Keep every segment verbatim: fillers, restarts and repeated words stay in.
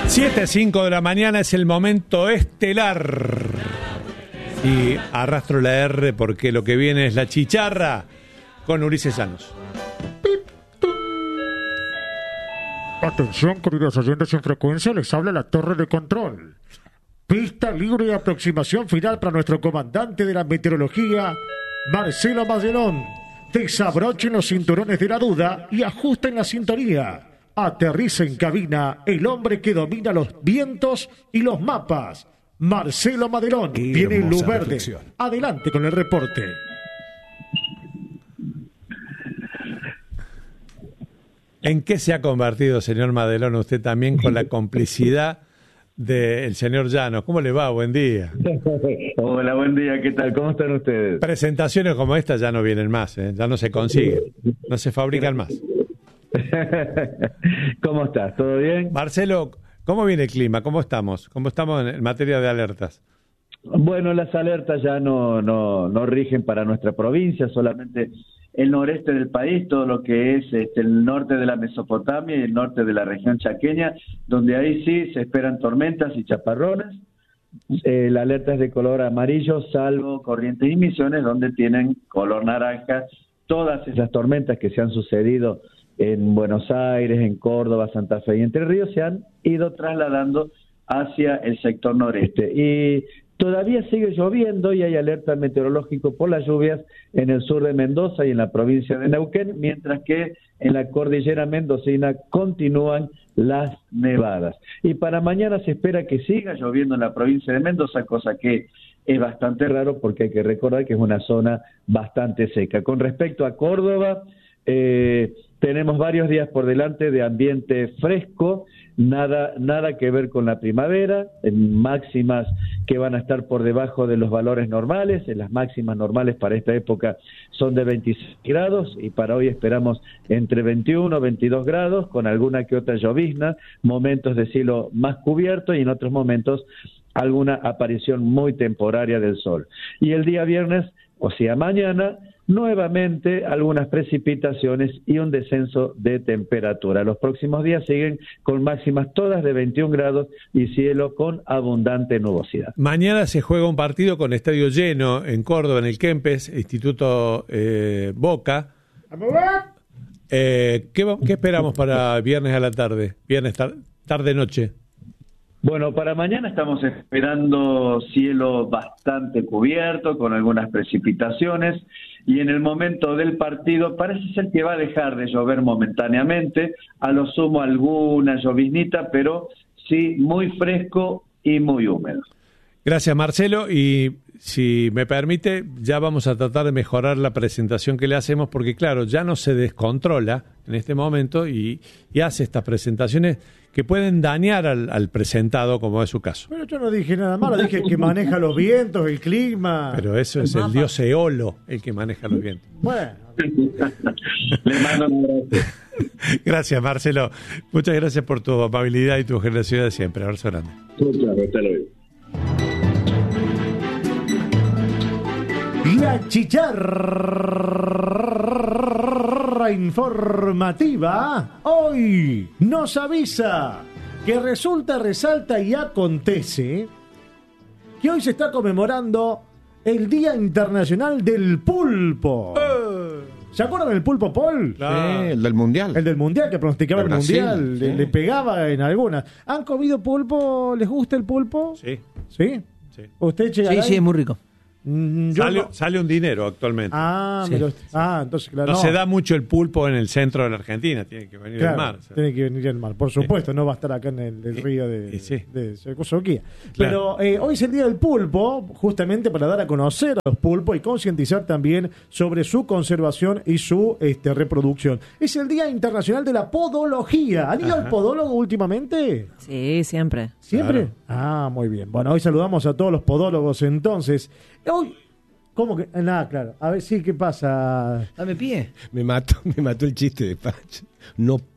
siete cinco de la mañana es el momento estelar. Y arrastro la R porque lo que viene es la chicharra con Ulises Llanos. Atención, queridos oyentes en frecuencia, les habla la torre de control. Pista libre de aproximación final para nuestro comandante de la meteorología, Marcelo Madelón. Desabrochen los cinturones de la duda y ajusten la sintonía. Aterriza en cabina el hombre que domina los vientos y los mapas. Marcelo Madelón. Viene en luz verde. Reflexión. Adelante con el reporte. ¿En qué se ha convertido, señor Madelón, usted también con la complicidad del señor Llanos? ¿Cómo le va? Buen día. Hola, buen día. ¿Qué tal? ¿Cómo están ustedes? Presentaciones como esta ya no vienen más, ¿eh? Ya no se consiguen, no se fabrican más. ¿Cómo estás? ¿Todo bien? Marcelo, ¿cómo viene el clima? ¿Cómo estamos? ¿Cómo estamos en materia de alertas? Bueno, las alertas ya no, no, no rigen para nuestra provincia, solamente el noreste del país, todo lo que es este, el norte de la Mesopotamia y el norte de la región chaqueña, donde ahí sí se esperan tormentas y chaparrones. Eh, la alerta es de color amarillo, salvo Corrientes y Misiones, donde tienen color naranja. Todas esas tormentas que se han sucedido en Buenos Aires, en Córdoba, Santa Fe y Entre Ríos se han ido trasladando hacia el sector noreste. Y todavía sigue lloviendo y hay alerta meteorológico por las lluvias en el sur de Mendoza y en la provincia de Neuquén, mientras que en la cordillera mendocina continúan las nevadas. Y para mañana se espera que siga lloviendo en la provincia de Mendoza, cosa que es bastante raro porque hay que recordar que es una zona bastante seca. Con respecto a Córdoba, eh, tenemos varios días por delante de ambiente fresco, nada nada que ver con la primavera, en máximas que van a estar por debajo de los valores normales. En las máximas normales para esta época son de veintiséis grados y para hoy esperamos entre veintiuno y veintidós grados, con alguna que otra llovizna, momentos de cielo más cubierto y en otros momentos alguna aparición muy temporaria del sol. Y el día viernes, o sea mañana, nuevamente algunas precipitaciones y un descenso de temperatura. Los próximos días siguen con máximas todas de veintiún grados y cielo con abundante nubosidad. Mañana se juega un partido con estadio lleno en Córdoba, en el Kempes, Instituto eh, Boca. Eh, ¿qué, ¿Qué esperamos para viernes a la tarde? Viernes tar- tarde-noche. Bueno, para mañana estamos esperando cielo bastante cubierto, con algunas precipitaciones, y en el momento del partido parece ser que va a dejar de llover momentáneamente, a lo sumo alguna lloviznita, pero sí muy fresco y muy húmedo. Gracias, Marcelo, y si me permite, ya vamos a tratar de mejorar la presentación que le hacemos, porque claro, ya no se descontrola en este momento y, y hace estas presentaciones que pueden dañar al, al presentado, como es su caso. Pero yo no dije nada malo, dije que maneja los vientos, el clima. Pero eso el es mapa. El dios Eolo el que maneja los vientos. Bueno. Le mando un abrazo. Gracias, Marcelo. Muchas gracias por tu amabilidad y tu generosidad de siempre. Abrazo grande. Muchas hasta luego. La chicharra informativa hoy nos avisa que resulta, resalta y acontece que hoy se está conmemorando el Día Internacional del Pulpo. ¿Se acuerdan del pulpo Paul? Claro. Sí, el del Mundial. El del Mundial, que pronosticaba el Brasil, Mundial, sí. le, le pegaba en algunas. ¿Han comido pulpo? ¿Les gusta el pulpo? Sí. ¿Sí? Sí. ¿Usted, Che Sí, Garay? sí, es muy rico. Mm, yo Sale, no. sale un dinero actualmente. Ah, Sí. mira usted. Ah, entonces, claro. no, no. se da mucho el pulpo en el centro de la Argentina, tiene que venir Claro, del mar. O sea. tiene que venir del mar, por supuesto, no va a estar acá en el, el río de, y sí. de Soquía. Claro. Pero eh, hoy es el Día del Pulpo, justamente para dar a conocer a los pulpos y concientizar también sobre su conservación y su este, reproducción. Es el Día Internacional de la Podología. ¿Han ido Ajá. al podólogo últimamente? Sí, siempre. ¿Siempre? Claro. Ah, muy bien. Bueno, hoy saludamos a todos los podólogos entonces. Hoy... ¿Cómo que? Nada, claro. A ver, sí, ¿qué pasa? Dame pie. Me mató, me mató el chiste de Pacho. No pudo.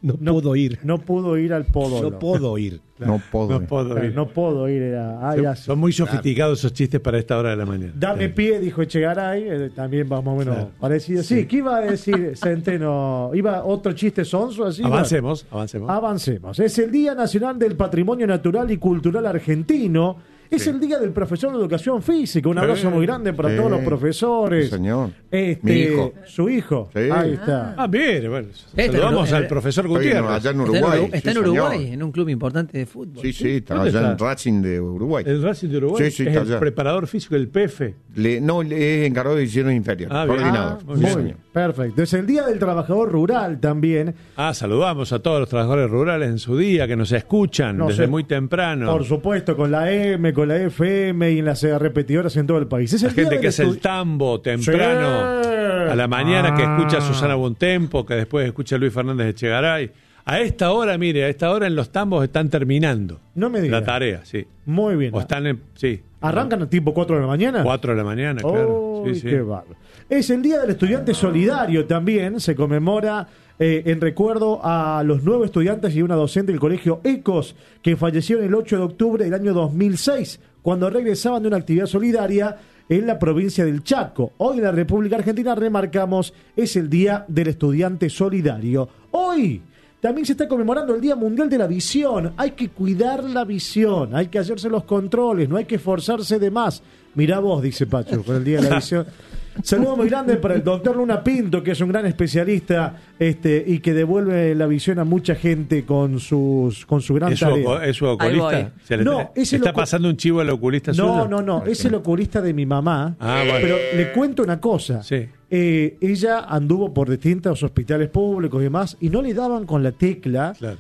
No, no puedo ir. No pudo ir al podólogo. No puedo ir. No puedo. No puedo Claro, ir. no puedo ir. Era, ah, Son- era- Son muy sofisticados esos chistes para esta hora de la mañana. Dame pie, dijo Echegaray, eh, también más o menos Claro. parecido. Sí, ¿qué iba a decir Centeno? ¿Iba otro chiste sonso así? Avancemos, avancemos. Avancemos. Es el Día Nacional del Patrimonio Natural y Cultural Argentino. Es Sí. el Día del Profesor de Educación Física. Un abrazo Sí. muy grande para Sí. todos los profesores. Sí, señor. Este, Mi hijo. Su hijo. Sí. Ahí está. Ah, bien, bueno. Está Saludamos en- al profesor Estoy en- Gutiérrez. allá en Está en Uruguay. Urugu- está sí, en Uruguay, señor. en un club importante de fútbol. Sí, sí, está ¿Dónde allá está? en Racing de Uruguay. El Racing de Uruguay Sí, sí, es está el allá. preparador físico del P F. Le- no, le es encargado de divisiones inferiores. Ah, bien. coordinador. Ah, Muy Sí, bien. señor. Perfecto. Es el Día del Trabajador Rural también. Ah, saludamos a todos los trabajadores rurales en su día que nos escuchan No desde sé. muy temprano. Por supuesto, con la M, con la F M y en las eh, repetidoras en todo el país. Es La el día gente del que hace el estu- tambo temprano Sí. a la mañana, que Ah. escucha a Susana Bontempo, que después escucha a Luis Fernández Echegaray. A esta hora, mire, a esta hora en los tambos están terminando No me diga. la tarea, sí. Muy bien. O están en, sí. ¿Arrancan tipo cuatro de la mañana? Cuatro de la mañana, claro. Uy, Sí, sí. qué bárbaro. Es el Día del Estudiante Solidario también. Se conmemora eh, en recuerdo a los nueve estudiantes y una docente del colegio ECOS que fallecieron el ocho de octubre del año dos mil seis cuando regresaban de una actividad solidaria en la provincia del Chaco. Hoy en la República Argentina remarcamos, es el Día del Estudiante Solidario. Hoy también se está conmemorando el Día Mundial de la Visión. Hay que cuidar la visión, hay que hacerse los controles, no hay que esforzarse de más. Mirá vos, dice Pacho, con el Día de la Visión. Saludo muy grande para el doctor Luna Pinto, que es un gran especialista este, y que devuelve la visión a mucha gente con, sus, con su gran ¿Es su, tarea. ocu- es su Ahí voy. oculista? ¿Se le No, está, es el ¿Está ocu- pasando un chivo al oculista No, suyo? no, no, es el oculista de mi mamá. Ah, bueno. Pero le cuento una cosa. Sí. Eh, ella anduvo por distintos hospitales públicos y demás y no le daban con la tecla. Claro.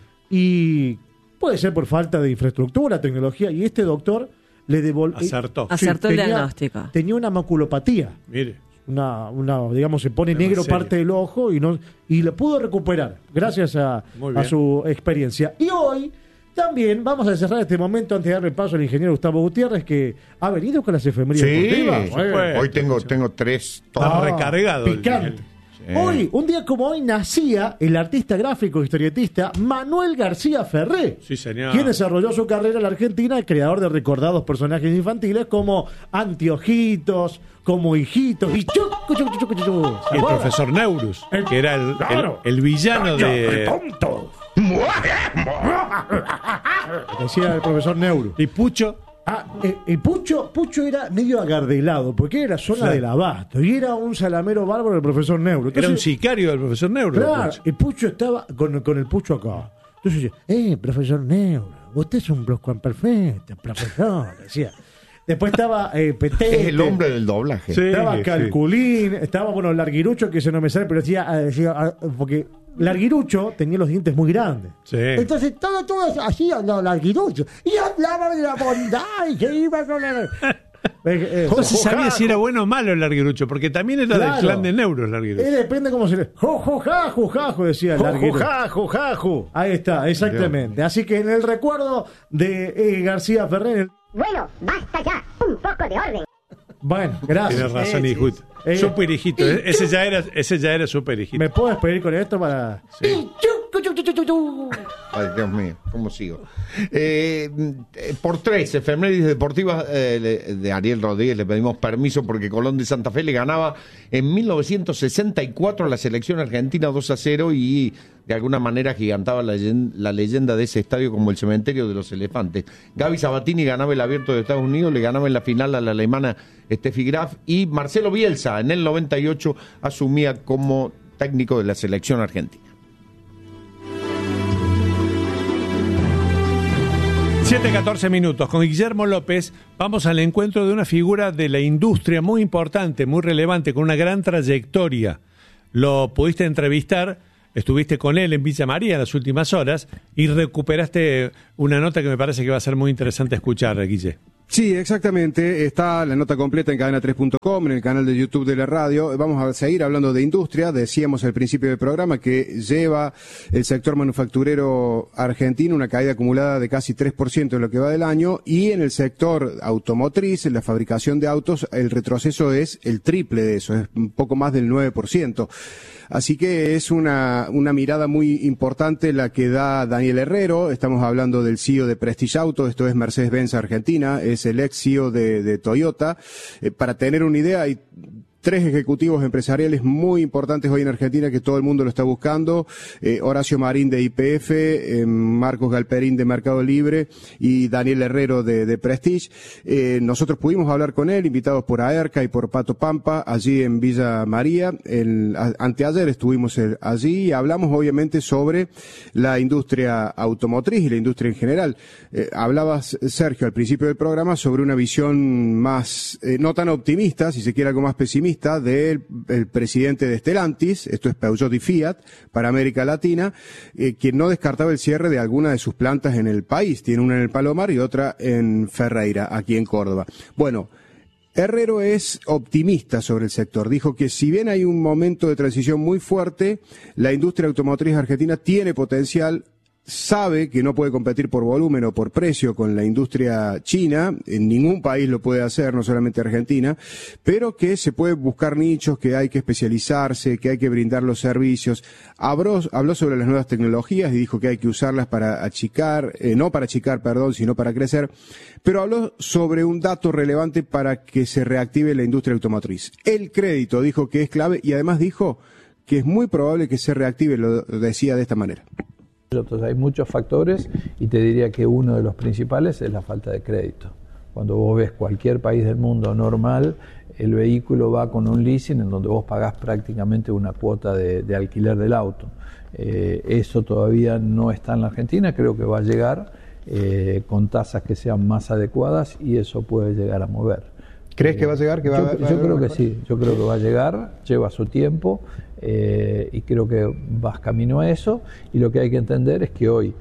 Y puede ser por falta de infraestructura, tecnología. Y este doctor le devolvió. Acertó. Acertó el diagnóstico. Tenía una maculopatía. Mire. Una, una, digamos, se pone Problema negro serio. parte del ojo y no y lo pudo recuperar gracias a, Muy a bien. su experiencia. Y hoy también vamos a cerrar este momento antes de darle paso al ingeniero Gustavo Gutiérrez, que ha venido con las efemérides Sí, deportivas. Bueno. Bueno. hoy tengo, tengo tres. Está Ah, recargado el- Picante. Sí. Hoy, un día como hoy, nacía el artista gráfico e historietista Manuel García Ferré. Sí, señor. Quien desarrolló su carrera en la Argentina, el creador de recordados personajes infantiles como Antiojitos, como Hijitos y Chucu, Chucu, Chucu, Chucu. Y el profesor Neurus, El- que era el, Claro. el- el villano de... tonto! Decía el profesor Neuro. Y Pucho, Ah, eh, y Pucho, Pucho era medio agardelado, porque era zona Claro. del abasto, y era un salamero bárbaro el profesor Neuro. era un Entonces, sicario del profesor Neurus. claro, Pucho. y Pucho estaba con, con el Pucho acá. Entonces decía, eh, profesor Neuro, usted es un perfecto, profesor, decía. Después estaba eh, Petete. Es el hombre del doblaje. Sí. Estaba Calculín, estaba, bueno, Larguirucho, que se no me sale, pero decía, ah, decía, ah, porque Larguirucho tenía los dientes muy grandes. Sí. Entonces todo, todo hacían los Larguiruchos. Y hablaba de la bondad y que iba con el... Eh, eh, No se sabía jojoja, si era bueno o malo el Larguirucho, porque también era Claro. del clan de Neurus, eh, Larguirucho. depende cómo se le... Jojoja, jujajo, decía Larguirucho. Jujuja, jujaju. Ahí está, exactamente. Así que en el recuerdo de eh, García Ferrer... Bueno, basta ya, un poco de orden. Bueno, gracias. Tienes razón, Eh, hijito. eh, Super hijito. y Ese ya era, ese ya era super hijito. ¿Me puedo despedir con esto para...? Sí. Y chu, chu, chu, chu, chu, chu. Ay, Dios mío, ¿cómo sigo? Eh, eh, por tres efemérides deportivas eh, le- de Ariel Rodríguez le pedimos permiso porque Colón de Santa Fe le ganaba en mil novecientos sesenta y cuatro a la selección argentina dos a cero y de alguna manera gigantaba la, leyen- la leyenda de ese estadio como el cementerio de los elefantes. Gaby Sabatini ganaba el Abierto de Estados Unidos, le ganaba en la final a la alemana Steffi Graf y Marcelo Bielsa en el noventa y ocho asumía como técnico de la selección argentina. siete catorce minutos. Con Guillermo López vamos al encuentro de una figura de la industria muy importante, muy relevante, con una gran trayectoria. Lo pudiste entrevistar, estuviste con él en Villa María en las últimas horas y recuperaste una nota que me parece que va a ser muy interesante escuchar, Guille. Sí, exactamente. Está la nota completa en cadena tres punto com, en el canal de YouTube de la radio. Vamos a seguir hablando de industria. Decíamos al principio del programa que lleva el sector manufacturero argentino una caída acumulada de casi tres por ciento en lo que va del año, y en el sector automotriz, en la fabricación de autos, el retroceso es el triple de eso, es un poco más del nueve por ciento. Así que es una, una mirada muy importante la que da Daniel Herrero. Estamos hablando del C E O de Prestige Auto, esto es Mercedes-Benz Argentina, es el ex C E O de, de Toyota. Eh, para tener una idea, hay tres ejecutivos empresariales muy importantes hoy en Argentina que todo el mundo lo está buscando. Eh, Horacio Marín de Y P F, eh, Marcos Galperín de Mercado Libre y Daniel Herrero de, de Prestige. Eh, nosotros pudimos hablar con él, invitados por Aerca y por Pato Pampa, allí en Villa María. El, a, anteayer estuvimos el, allí y hablamos obviamente sobre la industria automotriz y la industria en general. Eh, hablabas, Sergio, al principio del programa sobre una visión más, eh, no tan optimista, si se quiere algo más pesimista, del el presidente de Stellantis, esto es Peugeot y Fiat, para América Latina, eh, quien no descartaba el cierre de alguna de sus plantas en el país. Tiene una en el Palomar y otra en Ferreira, aquí en Córdoba. Bueno, Herrero es optimista sobre el sector. Dijo que si bien hay un momento de transición muy fuerte, la industria automotriz argentina tiene potencial. Sabe que no puede competir por volumen o por precio con la industria china, en ningún país lo puede hacer, no solamente Argentina, pero que se puede buscar nichos, que hay que especializarse, que hay que brindar los servicios. Habló, habló sobre las nuevas tecnologías y dijo que hay que usarlas para achicar, eh, no para achicar, perdón, sino para crecer, pero habló sobre un dato relevante para que se reactive la industria automotriz. El crédito dijo que es clave y además dijo que es muy probable que se reactive, lo decía de esta manera. Entonces hay muchos factores y te diría que uno de los principales es la falta de crédito. Cuando vos ves cualquier país del mundo normal, el vehículo va con un leasing en donde vos pagás prácticamente una cuota de, de alquiler del auto. Eh, eso todavía no está en la Argentina, creo que va a llegar eh, con tasas que sean más adecuadas y eso puede llegar a mover. ¿Crees que va a llegar? Que va, yo va, yo va creo que mejor? sí, yo creo que va a llegar, lleva su tiempo eh, y creo que vas camino a eso. Y lo que hay que entender es que hoy,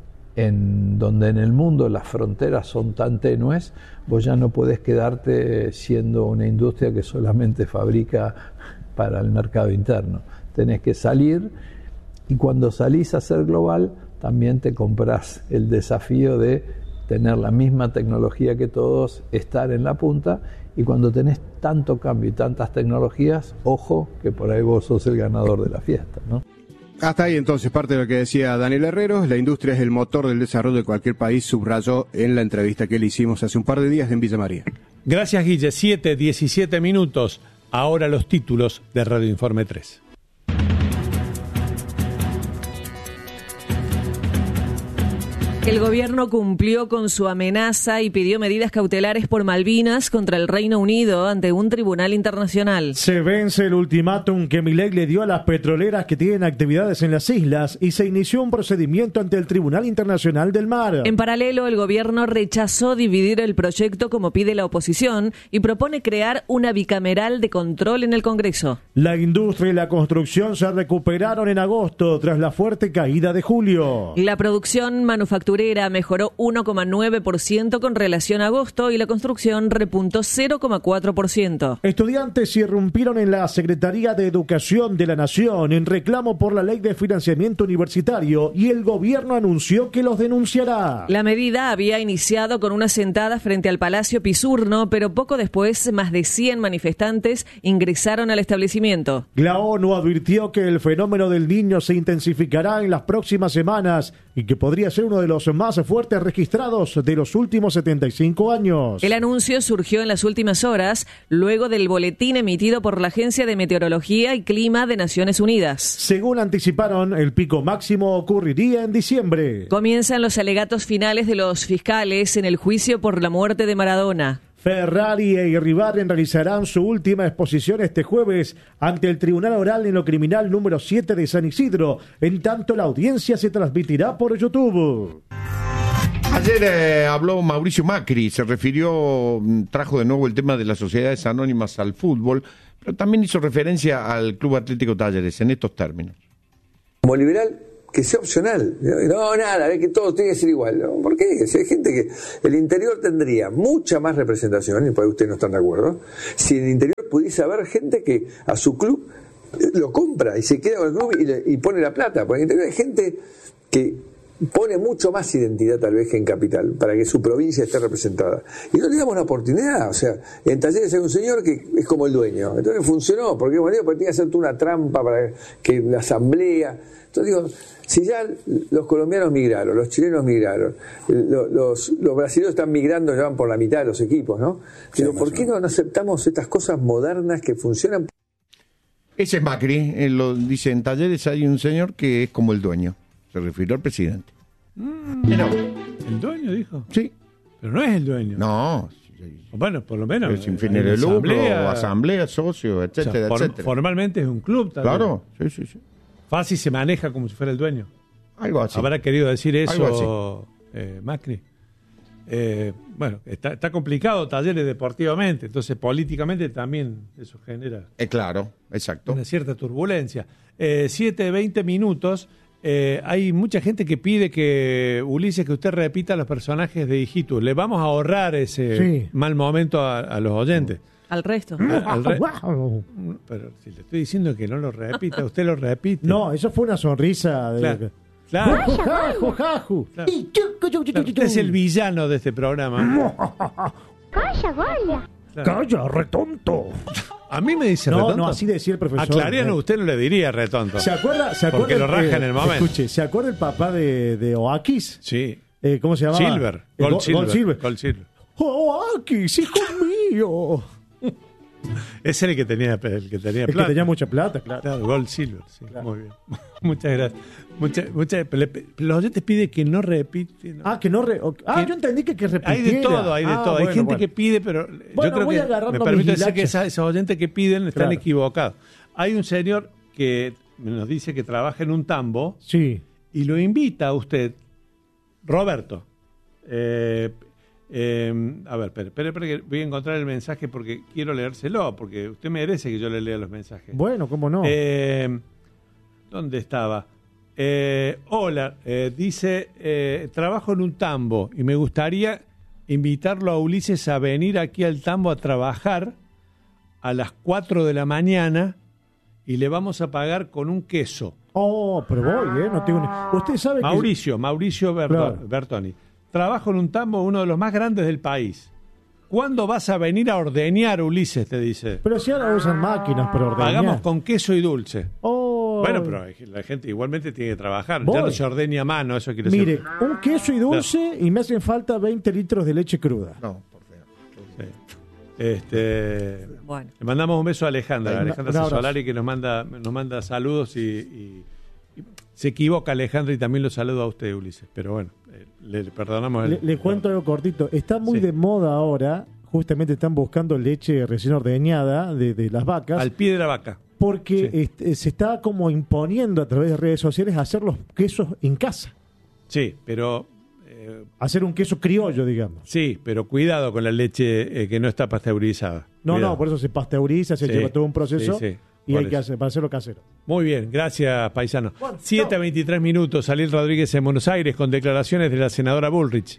en donde en el mundo las fronteras son tan tenues, vos ya no podés quedarte siendo una industria que solamente fabrica para el mercado interno. Tenés que salir y cuando salís a ser global también te comprás el desafío de tener la misma tecnología que todos, estar en la punta, y cuando tenés tanto cambio y tantas tecnologías, ojo que por ahí vos sos el ganador de la fiesta, ¿no? Hasta ahí entonces parte de lo que decía Daniel Herrero. La industria es el motor del desarrollo de cualquier país, subrayó en la entrevista que le hicimos hace un par de días en Villa María. Gracias, Guille. siete, diecisiete minutos. Ahora los títulos de Radio Informe tres. El gobierno cumplió con su amenaza y pidió medidas cautelares por Malvinas contra el Reino Unido ante un tribunal internacional. Se vence el ultimátum que Milei le dio a las petroleras que tienen actividades en las islas y se inició un procedimiento ante el Tribunal Internacional del Mar. En paralelo, el gobierno rechazó dividir el proyecto como pide la oposición y propone crear una bicameral de control en el Congreso. La industria y la construcción se recuperaron en agosto tras la fuerte caída de julio. La producción manufacturera mejoró uno coma nueve por ciento con relación a agosto y la construcción repuntó cero coma cuatro por ciento. Estudiantes irrumpieron en la Secretaría de Educación de la Nación en reclamo por la ley de financiamiento universitario y el gobierno anunció que los denunciará. La medida había iniciado con una sentada frente al Palacio Pisurno, pero poco después más de cien manifestantes ingresaron al establecimiento. La ONU advirtió que el fenómeno del Niño se intensificará en las próximas semanas y que podría ser uno de los más fuertes registrados de los últimos setenta y cinco años. El anuncio surgió en las últimas horas, luego del boletín emitido por la Agencia de Meteorología y Clima de Naciones Unidas. Según anticiparon, el pico máximo ocurriría en diciembre. Comienzan los alegatos finales de los fiscales en el juicio por la muerte de Maradona. Ferrari e Iribarren realizarán su última exposición este jueves ante el Tribunal Oral en lo Criminal número siete de San Isidro. En tanto, la audiencia se transmitirá por YouTube. Ayer eh, habló Mauricio Macri, se refirió, trajo de nuevo el tema de las sociedades anónimas al fútbol, pero también hizo referencia al Club Atlético Talleres en estos términos. Como liberal, que sea opcional. No, nada, es que todo tiene que ser igual. ¿No? ¿Por qué? Si hay gente que... El interior tendría mucha más representación, y por ahí ustedes no están de acuerdo, si en el interior pudiese haber gente que a su club lo compra y se queda con el club y, le, y pone la plata. Porque en el interior hay gente que pone mucho más identidad tal vez que en Capital, para que su provincia esté representada. Y no le damos una oportunidad. O sea, en Talleres hay un señor que es como el dueño. Entonces funcionó, porque bueno, porque tenía que hacer toda una trampa para que la asamblea... Entonces digo, si ya los colombianos migraron, los chilenos migraron, los, los, los brasileños están migrando, ya van por la mitad de los equipos, ¿no? Digo, ¿por qué no, no aceptamos estas cosas modernas que funcionan? Ese es Macri, él lo dice en Talleres, hay un señor que es como el dueño, se refirió al presidente. Mm, Pero, ¿el dueño dijo? Sí. Pero no es el dueño. No. Bueno, por lo menos. Es sin fines de lucro, asamblea, asamblea, socio, etcétera, o sea, for, etcétera. Formalmente es un club también. Claro, sí, sí, sí. Fácil se maneja como si fuera el dueño. Algo así. ¿Habrá querido decir eso eh, Macri? Eh, bueno, está, está complicado Talleres deportivamente, entonces políticamente también eso genera... Eh, claro, exacto. Una cierta turbulencia. Eh, siete, veinte minutos. Eh, hay mucha gente que pide que, Ulises, que usted repita los personajes de Hijitus. Le vamos a ahorrar ese sí. mal momento a, a los oyentes. Al resto. A, al re... Pero si le estoy diciendo que no lo repita, usted lo repite. No, eso fue una sonrisa de... Claro. Claro. Jaju, jaju. Claro. Claro. Usted es el villano de este programa. Calla, vaya. Claro. Calla, retonto. A mí me dice no, retonto. No, así decía el profesor. A Clariano usted no le diría retonto. ¿Se acuerda? ¿Se acuerda Porque lo raja eh, en el momento. Escuche, ¿se acuerda el papá de, de Oakis? Sí. Eh, ¿Cómo se llamaba? Silver. Eh, Gold, Gold Silver. Silver. Gold Silver. Oakis, hijo mío. Ese es el que tenía, el que tenía el plata. que tenía mucha plata, claro. Claro, Gold Silver, sí, claro. Muy bien. Muchas gracias. Mucha, mucha, le, los oyentes piden que no repiten. ¿no? Ah, que no re, ah, que, yo entendí que, que repitiera. Hay de todo, hay de ah, todo. Bueno, hay gente bueno. que pide, pero bueno, yo creo voy que me permito decir que esas, esos oyentes que piden están claro. equivocados. Hay un señor que nos dice que trabaja en un tambo. Sí. Y lo invita a usted, Roberto. Eh, Eh, a ver, espere, espere, espere, que voy a encontrar el mensaje porque quiero leérselo, porque usted merece que yo le lea los mensajes. Bueno, ¿cómo no? Eh, ¿Dónde estaba? Eh, hola, eh, dice, eh, trabajo en un tambo y me gustaría invitarlo a Ulises a venir aquí al tambo a trabajar a las cuatro de la mañana y le vamos a pagar con un queso. Oh, pero voy, ¿eh? No tengo ni... Usted sabe Mauricio, que... Mauricio Berto, claro. Bertoni. Trabajo en un tambo, uno de los más grandes del país. ¿Cuándo vas a venir a ordeñar, Ulises? Te dice. Pero si ahora usan máquinas para ordeñar. Pagamos con queso y dulce. Oh. Bueno, pero la gente igualmente tiene que trabajar. Voy. Ya no se ordeña a mano, eso quiere Mire, decir. un queso y dulce claro. y me hacen falta veinte litros de leche cruda. No, por favor. Sí. Este, bueno. Le mandamos un beso a Alejandra, Una, Alejandra Solari, que nos manda, nos manda saludos y, y, y se equivoca Alejandra y también lo saludo a usted, Ulises. Pero bueno, eh, le, le perdonamos. El, le, le cuento algo cortito. Está muy sí. de moda ahora. Justamente están buscando leche recién ordeñada de, de las vacas. Al pie de la vaca. Porque sí. este, se está como imponiendo a través de redes sociales hacer los quesos en casa. Sí, pero... Eh, hacer un queso criollo, digamos. Sí, pero cuidado con la leche eh, que no está pasteurizada. No, cuidado. no, por eso se pasteuriza, se sí, lleva todo un proceso sí, sí, y hay eso. que hacer, para hacerlo casero. Muy bien, gracias, paisano. Bueno, siete a veintitrés minutos, Ariel Rodríguez en Buenos Aires con declaraciones de la senadora Bullrich.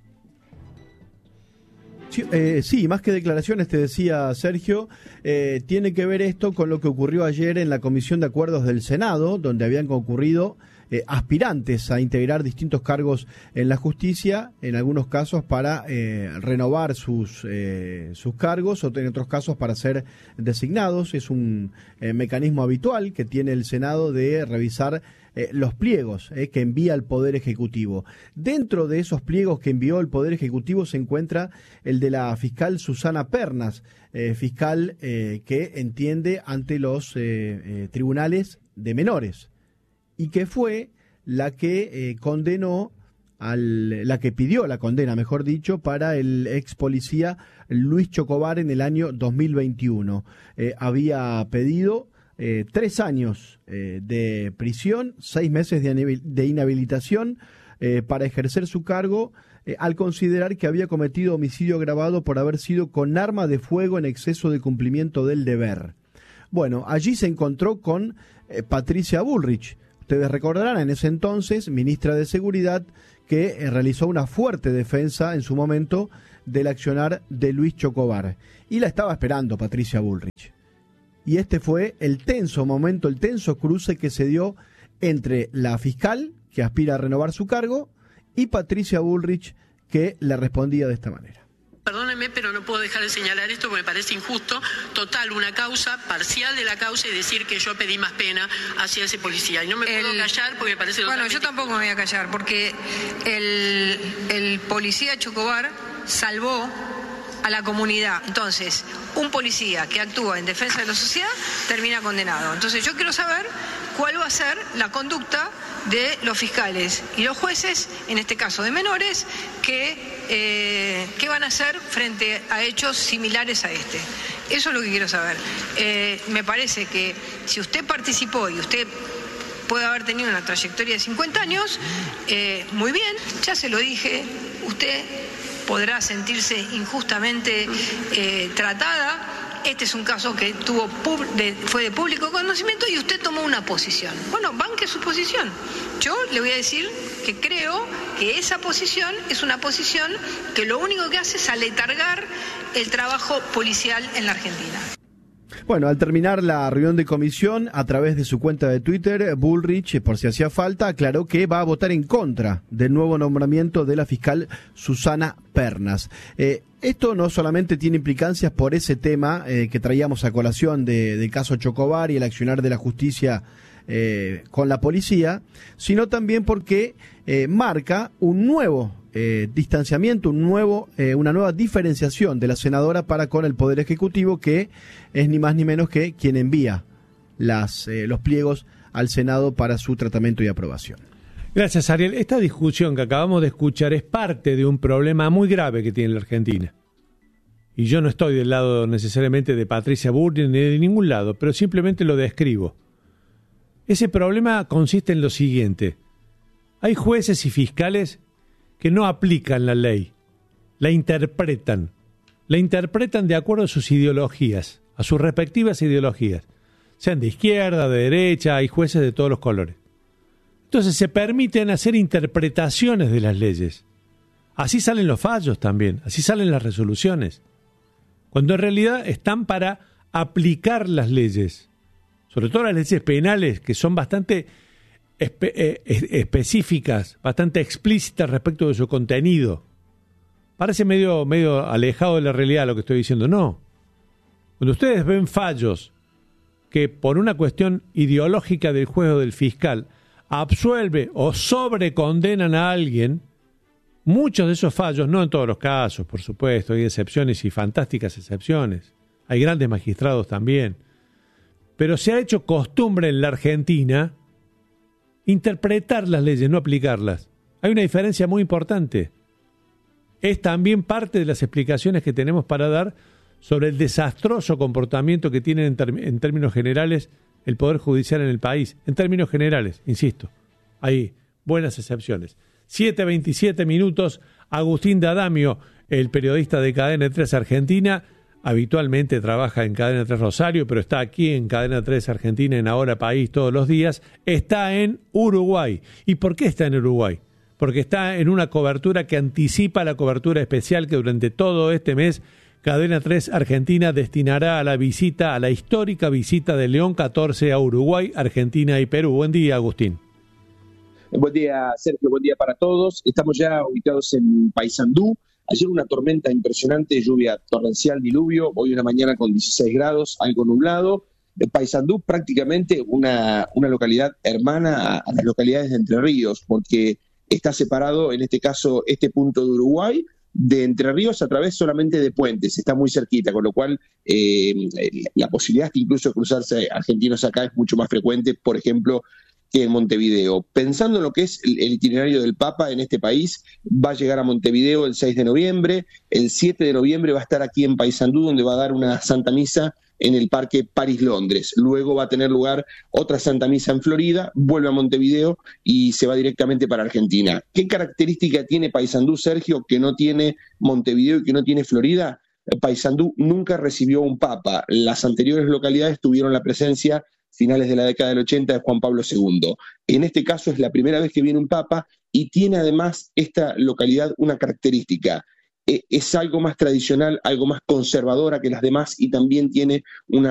Sí, eh, sí, más que declaraciones, te decía Sergio, eh, tiene que ver esto con lo que ocurrió ayer en la Comisión de Acuerdos del Senado, donde habían concurrido eh, aspirantes a integrar distintos cargos en la justicia, en algunos casos para eh, renovar sus, eh, sus cargos, o en otros casos para ser designados. Es un eh, mecanismo habitual que tiene el Senado de revisar Eh, los pliegos eh, que envía el Poder Ejecutivo. Dentro de esos pliegos que envió el Poder Ejecutivo se encuentra el de la fiscal Susana Pernas, eh, fiscal eh, que entiende ante los eh, eh, tribunales de menores y que fue la que eh, condenó, al, la que pidió la condena, mejor dicho, para el ex policía Luis Chocobar en el año dos mil veintiuno. Eh, había pedido Eh, tres años eh, de prisión, seis meses de, de inhabilitación eh, para ejercer su cargo eh, al considerar que había cometido homicidio agravado por haber sido con arma de fuego en exceso de cumplimiento del deber. Bueno, allí se encontró con eh, Patricia Bullrich. ustedes recordarán, en ese entonces, ministra de Seguridad, que eh, realizó una fuerte defensa en su momento del accionar de Luis Chocobar. Y la estaba esperando Patricia Bullrich. Y este fue el tenso momento, el tenso cruce que se dio entre la fiscal, que aspira a renovar su cargo, y Patricia Bullrich, que le respondía de esta manera. Perdónenme, pero no puedo dejar de señalar esto porque me parece injusto. Total, una causa parcial de la causa y decir que yo pedí más pena hacia ese policía. Y no me el, puedo callar porque me parece... Bueno, yo tampoco me voy a callar porque el, el policía Chocobar salvó a la comunidad. Entonces, un policía que actúa en defensa de la sociedad termina condenado. Entonces, yo quiero saber cuál va a ser la conducta de los fiscales y los jueces, en este caso de menores, que, eh, ¿qué van a hacer frente a hechos similares a este? Eso es lo que quiero saber. Eh, me parece que si usted participó y usted puede haber tenido una trayectoria de cincuenta años, eh, muy bien, ya se lo dije, usted podrá sentirse injustamente eh, tratada. Este es un caso que tuvo de, fue de público conocimiento y usted tomó una posición. Bueno, banque su posición. Yo le voy a decir que creo que esa posición es una posición que lo único que hace es aletargar el trabajo policial en la Argentina. Bueno, al terminar la reunión de comisión, a través de su cuenta de Twitter, Bullrich, por si hacía falta, aclaró que va a votar en contra del nuevo nombramiento de la fiscal Susana Pernas. Eh, esto no solamente tiene implicancias por ese tema eh, que traíamos a colación de, del caso Chocobar y el accionar de la justicia eh, con la policía, sino también porque eh, marca un nuevo Eh, distanciamiento, un nuevo, eh, una nueva diferenciación de la senadora para con el Poder Ejecutivo, que es ni más ni menos que quien envía las, eh, los pliegos al Senado para su tratamiento y aprobación. Gracias, Ariel. Esta discusión que acabamos de escuchar es parte de un problema muy grave que tiene la Argentina. Y yo no estoy del lado necesariamente de Patricia Bullrich ni de ningún lado, pero simplemente lo describo. Ese problema consiste en lo siguiente. Hay jueces y fiscales que no aplican la ley, la interpretan, la interpretan de acuerdo a sus ideologías, a sus respectivas ideologías, sean de izquierda, de derecha, hay jueces de todos los colores. Entonces se permiten hacer interpretaciones de las leyes. Así salen los fallos también, así salen las resoluciones, cuando en realidad están para aplicar las leyes, sobre todo las leyes penales, que son bastante Espe- eh, específicas, bastante explícitas respecto de su contenido. Parece medio, medio alejado de la realidad lo que estoy diciendo. No. Cuando ustedes ven fallos que por una cuestión ideológica del juez o del fiscal absuelve o sobrecondenan a alguien, muchos de esos fallos, no en todos los casos, por supuesto, hay excepciones y fantásticas excepciones. Hay grandes magistrados también. Pero se ha hecho costumbre en la Argentina interpretar las leyes, no aplicarlas. Hay una diferencia muy importante. Es también parte de las explicaciones que tenemos para dar sobre el desastroso comportamiento que tiene en, term- en términos generales el Poder Judicial en el país. En términos generales, insisto, hay buenas excepciones. siete veintisiete minutos, Agustín D'Adamio, el periodista de Cadena tres Argentina, habitualmente trabaja en Cadena tres Rosario, pero está aquí en Cadena tres Argentina, en Ahora País, todos los días. Está en Uruguay. ¿Y por qué está en Uruguay? Porque está en una cobertura que anticipa la cobertura especial que durante todo este mes Cadena tres Argentina destinará a la visita, a la histórica visita de León catorce a Uruguay, Argentina y Perú. Buen día, Agustín. Buen día, Sergio. Buen día para todos. Estamos ya ubicados en Paysandú. Ayer una tormenta impresionante, lluvia torrencial, diluvio. Hoy una mañana con dieciséis grados, algo nublado. Paysandú prácticamente una, una localidad hermana a, a las localidades de Entre Ríos, porque está separado, en este caso, este punto de Uruguay, de Entre Ríos a través solamente de puentes. Está muy cerquita, con lo cual eh, la posibilidad de incluso cruzarse argentinos acá es mucho más frecuente, por ejemplo, que en Montevideo. Pensando en lo que es el, el itinerario del Papa en este país, va a llegar a Montevideo el seis de noviembre, el siete de noviembre va a estar aquí en Paysandú, donde va a dar una Santa Misa en el Parque París-Londres. Luego va a tener lugar otra Santa Misa en Florida, vuelve a Montevideo y se va directamente para Argentina. ¿Qué característica tiene Paysandú, Sergio, que no tiene Montevideo y que no tiene Florida? Paysandú nunca recibió un Papa. Las anteriores localidades tuvieron la presencia finales de la década del ochenta, de Juan Pablo segundo. En este caso es la primera vez que viene un papa y tiene además esta localidad una característica. Es algo más tradicional, algo más conservadora que las demás y también tiene una